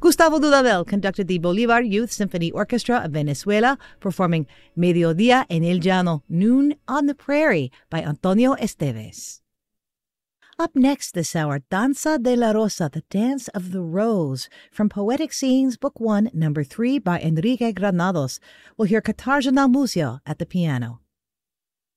Gustavo Dudamel conducted the Bolivar Youth Symphony Orchestra of Venezuela, performing Mediodía en el Llano, Noon on the Prairie by Antonio Esteves. Up next this hour, Danza de la Rosa, The Dance of the Rose, from Poetic Scenes, Book 1, Number 3 by Enrique Granados. We'll hear Katarzyna Musio at the piano.